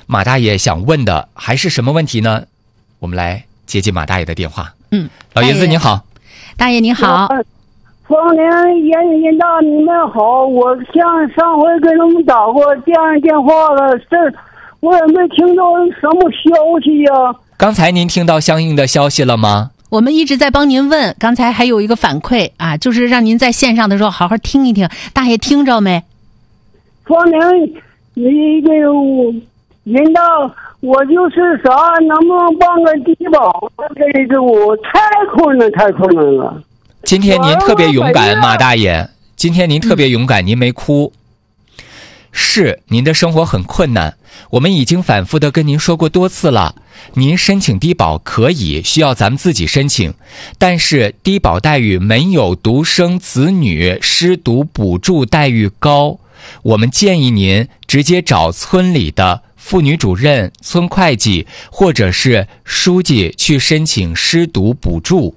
马大爷想问的还是什么问题呢？我们来接马大爷的电话。老爷子您好。 大爷您好。 方林严大你们好，我上回给他们打过电话了，我也没听到什么消息呀。 刚才您听到相应的消息了吗？ 我们一直在帮您问，刚才还有一个反馈啊，就是让您在线上的时候好好听一听。大爷听着没？ 方林，你给严大，我就是啥，能不能办个低保？这我太困难了。 今天您特别勇敢，马大爷，今天您特别勇敢，您没哭。是您的生活很困难，我们已经反复的跟您说过多次了，您申请低保可以，需要咱们自己申请，但是低保待遇没有独生子女失独补助待遇高，我们建议您直接找村里的妇女主任、村会计或者是书记去申请失独补助。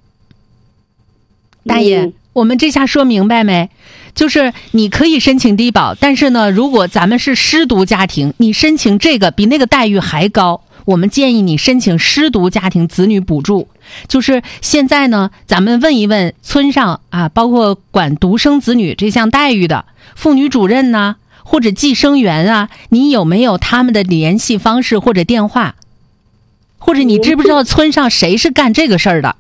大爷，我们这下说明白没？就是你可以申请低保，但是呢，如果咱们是失独家庭，你申请这个比那个待遇还高，我们建议你申请失独家庭子女补助。就是现在呢，咱们问一问村上啊，包括管独生子女这项待遇的妇女主任呢，或者计生员啊，你有没有他们的联系方式或者电话？或者你知不知道村上谁是干这个事儿的？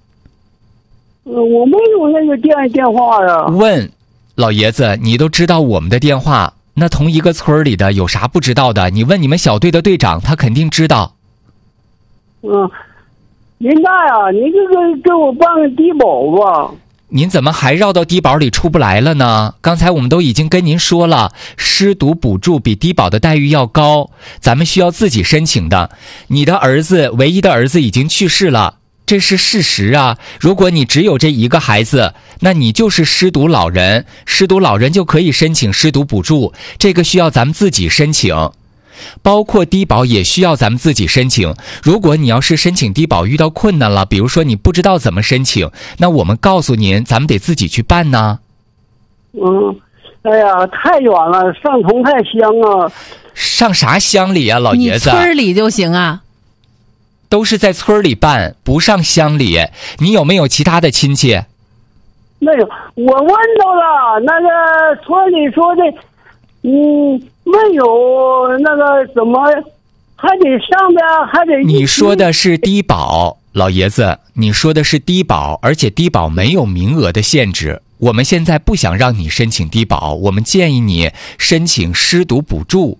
我没有那个电话呀。 问老爷子，你都知道我们的电话，那同一个村里的有啥不知道的？你问你们小队的队长，他肯定知道。 林大呀，你这个给我办个低保吧。 您怎么还绕到低保里出不来了呢？刚才我们都已经跟您说了，失独补助比低保的待遇要高，咱们需要自己申请的。你的儿子，唯一的儿子已经去世了，这是事实啊。如果你只有这一个孩子，那你就是失独老人，失独老人就可以申请失独补助，这个需要咱们自己申请。包括低保也需要咱们自己申请。如果你要是申请低保遇到困难了，比如说你不知道怎么申请，那我们告诉您，咱们得自己去办呢。 哎呀，太远了，上同泰乡啊。 上啥乡里啊，老爷子？ 你村里就行啊。 都是在村里办，不上乡里。你有没有其他的亲戚？ 没有，我问到了，那个村里说的，没有那个怎么，还得上边还得。 你说的是低保，老爷子，你说的是低保，而且低保没有名额的限制。我们现在不想让你申请低保，我们建议你申请失独补助。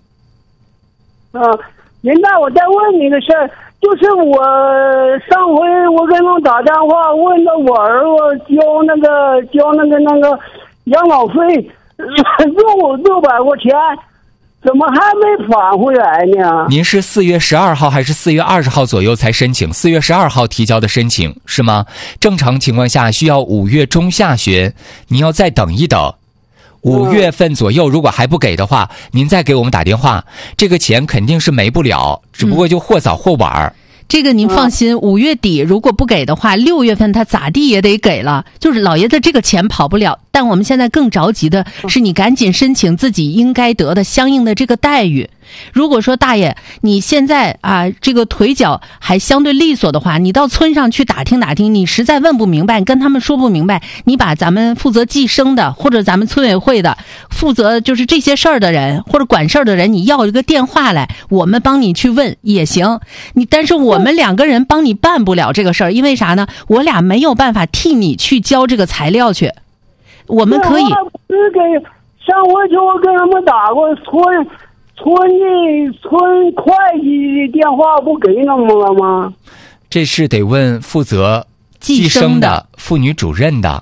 林大，我再问你个事儿，就是我上回我给他们打电话问到我儿子交那个养老费600块钱，怎么还没返回来呢？ 您是4月12号还是4月20号左右才申请？4月12号提交的申请是吗？正常情况下需要5月中下旬，您要再等一等。5月份左右如果还不给的话，您再给我们打电话，这个钱肯定是没不了，只不过就或早或晚。 这个您放心，5月底如果不给的话，6月份他咋地也得给了。就是老爷子这个钱跑不了，但我们现在更着急的是你赶紧申请自己应该得的相应的这个待遇。如果说大爷你现在啊这个腿脚还相对利索的话，你到村上去打听打听，你实在问不明白，跟他们说不明白，你把咱们负责计生的或者咱们村委会的负责就是这些事儿的人或者管事儿的人，你要一个电话来，我们帮你去问也行。但是我们2个人帮你办不了这个事儿，因为啥呢？我俩没有办法替你去交这个材料去。我们可以上回就我跟他们打过村会计的电话，不给他们了吗？ 这是得问负责计生的妇女主任的。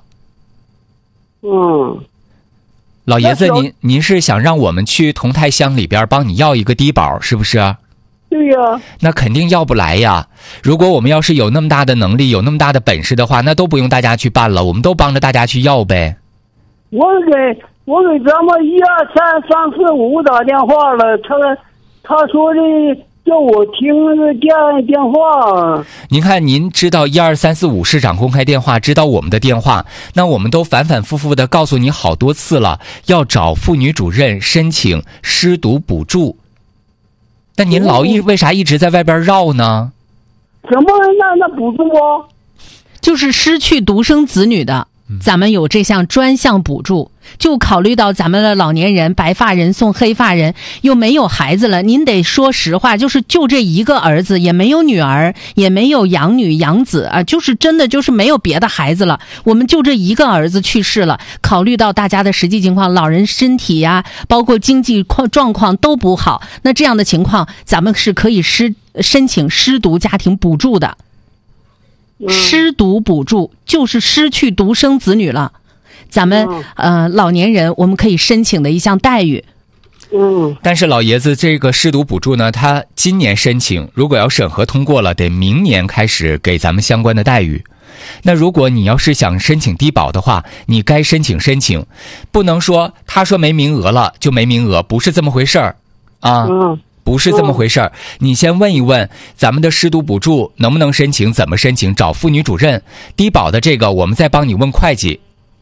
老爷子，您是想让我们去同泰乡里边帮你要一个低保，是不是？ 对呀。 那肯定要不来呀。如果我们要是有那么大的能力，有那么大的本事的话，那都不用大家去办了，我们都帮着大家去要呗。 我给咱们1、2、3、3、4、5打电话了，他说的叫我听那个电话。 您看，您知道1、2、3、4、5市长公开电话，知道我们的电话，那我们都反反复复的告诉你好多次了，要找妇女主任申请失独补助。 那您为啥一直在外边绕呢？ 什么那补助啊？ 就是失去独生子女的，咱们有这项专项补助，就考虑到咱们的老年人、白发人送黑发人，又没有孩子了，您得说实话，就这一个儿子，也没有女儿，也没有养女养子啊，就是真的就是没有别的孩子了，我们就这一个儿子去世了，考虑到大家的实际情况，老人身体呀，包括经济状况都不好，那这样的情况，咱们是可以申请失独家庭补助的。失独补助就是失去独生子女了，咱们老年人我们可以申请的一项待遇。 但是老爷子这个失独补助呢，他今年申请，如果要审核通过了，得明年开始给咱们相关的待遇。那如果你要是想申请低保的话，你该申请，不能说他说没名额了就没名额，不是这么回事儿啊。不是这么回事儿，你先问一问咱们的失独补助能不能申请，怎么申请，找妇女主任。低保的这个我们再帮你问会计。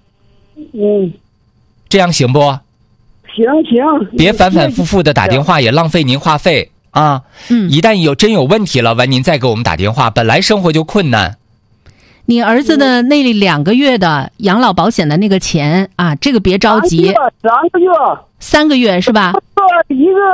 这样行不？ 行， 别反反复复的打电话，也浪费您话费啊。一旦真有问题了，完您再给我们打电话，本来生活就困难。 你儿子的那2个月的养老保险的那个钱啊，这个别着急。3个月是吧？ 一个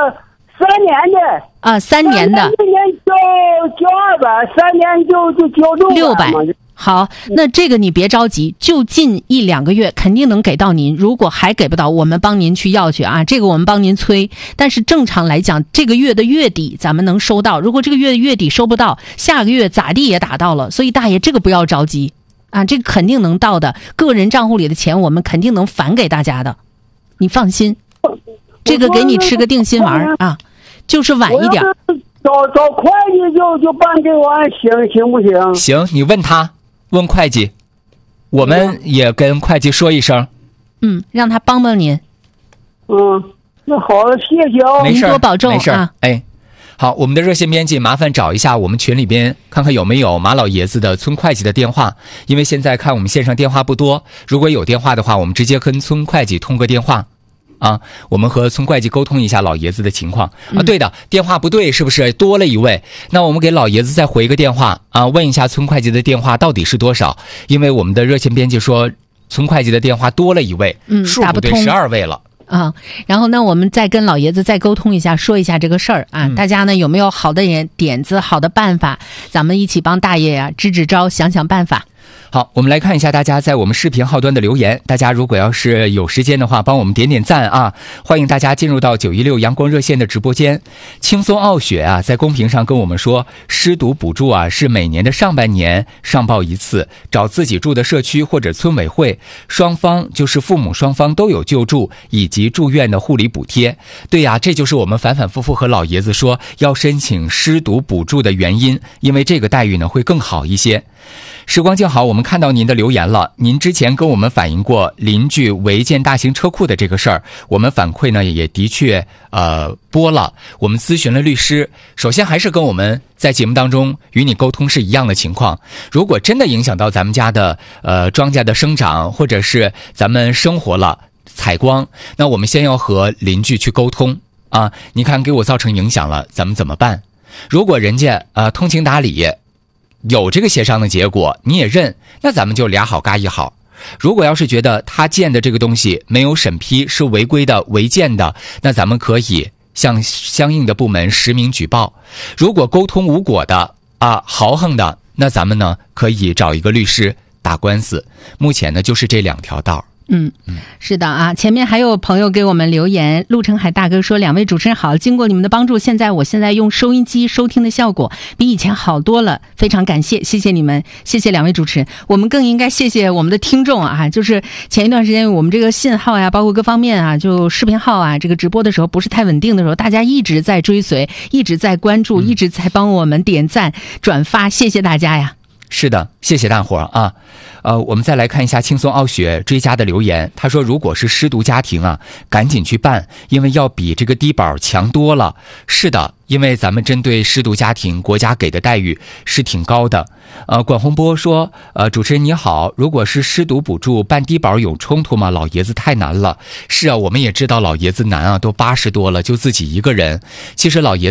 3年的啊，3年的。 1年交200，3年就交600。 好，那这个你别着急，就近1-2个月肯定能给到您。如果还给不到，我们帮您去要去啊，这个我们帮您催。但是正常来讲，这个月的月底咱们能收到。如果这个月的月底收不到，下个月咋地也打到了。所以大爷这个不要着急啊，这个肯定能到的。个人账户里的钱我们肯定能返给大家的，你放心。这个给你吃个定心丸啊，就是晚一点。 找会计就办给我，行不行？ 行，你问他，问会计，我们也跟会计说一声。 让他帮帮您。 那好了，谢谢哦。 没事， 您多保重没事啊。 哎，好，我们的热线编辑麻烦找一下我们群里边看看有没有马老爷子的村会计的电话，因为现在看我们线上电话不多，如果有电话的话，我们直接跟村会计通个电话。我们和村会计沟通一下老爷子的情况对的，电话不对是不是多了一位？那我们给老爷子再回个电话问一下村会计的电话到底是多少？因为我们的热线编辑说村会计的电话多了一位，数不对，12位了。 然后呢，我们再跟老爷子再沟通一下，说一下这个事儿啊。大家呢有没有好的点子、好的办法？咱们一起帮大爷支支招，想想办法。 好，我们来看一下大家在我们视频号端的留言。大家如果要是有时间的话，帮我们点点赞啊！欢迎大家进入到916阳光热线的直播间。轻松傲雪在公屏上跟我们说，失独补助是每年的上半年上报一次，找自己住的社区或者村委会，双方就是父母双方都有救助以及住院的护理补贴。对呀，这就是我们反反复复和老爷子说要申请失独补助的原因，因为这个待遇呢会更好一些。时光静好，我们看到您的留言了。您之前跟我们反映过邻居违建大型车库的这个事儿，我们反馈呢也的确播了，我们咨询了律师。首先还是跟我们在节目当中与你沟通是一样的情况。如果真的影响到咱们家的庄稼的生长，或者是咱们生活了采光，那我们先要和邻居去沟通你看给我造成影响了，咱们怎么办？如果人家通情达理，有这个协商的结果你也认，那咱们就俩好嘎一好。如果要是觉得他建的这个东西没有审批，是违规的违建的，那咱们可以向相应的部门实名举报。如果沟通无果的豪横的，那咱们呢可以找一个律师打官司。目前呢就是这2条道。 是的前面还有朋友给我们留言，陆成海大哥说，2位主持人好，经过你们的帮助，我现在用收音机收听的效果比以前好多了，非常感谢，谢谢你们，谢谢2位主持人。我们更应该谢谢我们的听众就是前一段时间我们这个信号包括各方面就视频号这个直播的时候不是太稳定的时候，大家一直在追随，一直在关注，一直在帮我们点赞转发，谢谢大家呀。 是的，谢谢大伙儿我们再来看一下轻松傲雪追加的留言。他说如果是失独家庭赶紧去办，因为要比这个低保强多了。是的，因为咱们针对失独家庭国家给的待遇是挺高的。管洪波说主持人你好，如果是失独补助办低保有冲突吗？老爷子太难了。是我们也知道老爷子难都80多了，就自己一个人。其实老爷子